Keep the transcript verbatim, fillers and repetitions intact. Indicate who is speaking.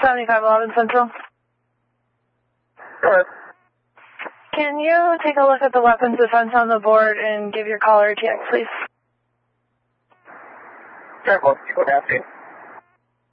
Speaker 1: seventy-five eleven Central.
Speaker 2: Sure.
Speaker 1: Can you take a look at the weapons defense on the board and give your caller a T X, please?
Speaker 2: Sure, well, go ahead.